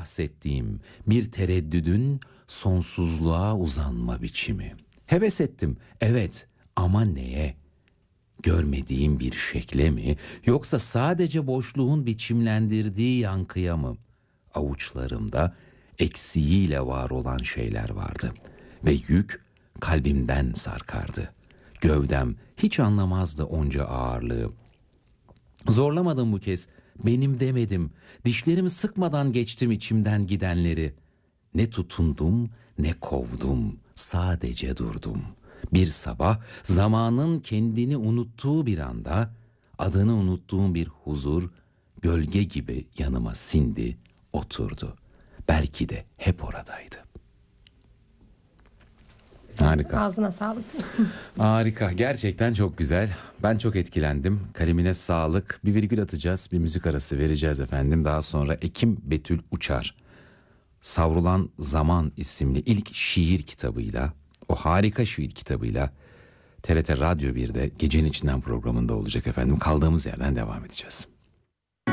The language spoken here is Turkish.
bahsettiğim bir tereddüdün sonsuzluğa uzanma biçimi. Heves ettim, evet, ama neye? Görmediğim bir şekle mi, yoksa sadece boşluğun biçimlendirdiği yankıya mı? Avuçlarımda eksiğiyle var olan şeyler vardı ve yük kalbimden sarkardı. Gövdem hiç anlamazdı onca ağırlığı. Zorlamadım bu kez, benim demedim, dişlerimi sıkmadan geçtim içimden gidenleri. Ne tutundum ne kovdum, sadece durdum. Bir sabah zamanın kendini unuttuğu bir anda adını unuttuğum bir huzur gölge gibi yanıma sindi, oturdu. Belki de hep oradaydı. Harika. Ağzına sağlık. Harika. Gerçekten çok güzel. Ben çok etkilendim. Kalemine sağlık. Bir virgül atacağız. Bir müzik arası vereceğiz efendim. Daha sonra Ekim Betül Uçar, Savrulan Zaman isimli ilk şiir kitabıyla, o harika şiir kitabıyla TRT Radyo 1'de Gecenin İçinden programında olacak efendim. Kaldığımız yerden devam edeceğiz.